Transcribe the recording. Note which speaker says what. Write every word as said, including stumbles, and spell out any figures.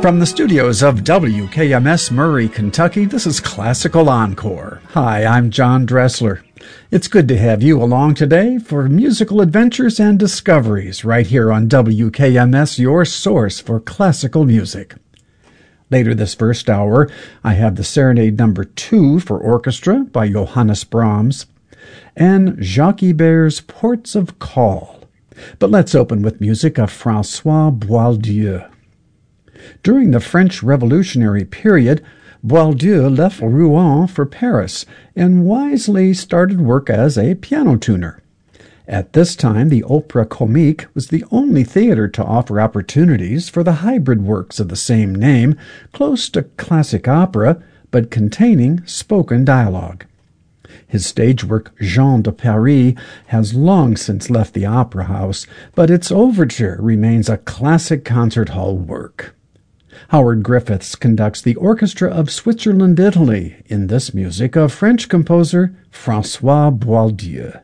Speaker 1: From the studios of W K M S Murray, Kentucky, this is Classical Encore. Hi, I'm John Dressler. It's good to have you along today for musical adventures and discoveries right here on W K M S, your source for classical music. Later this first hour, I have the Serenade Number Two for Orchestra by Johannes Brahms and Jacques Ibert's Ports of Call. But let's open with music of François Boieldieu. During the French Revolutionary period, Boieldieu left Rouen for Paris and wisely started work as a piano tuner. At this time, the Opéra Comique was the only theater to offer opportunities for the hybrid works of the same name, close to classic opera, but containing spoken dialogue. His stage work, Jean de Paris, has long since left the opera house, but its overture remains a classic concert hall work. Howard Griffiths conducts the Orchestra of Switzerland, Italy, in this music of French composer François Boieldieu.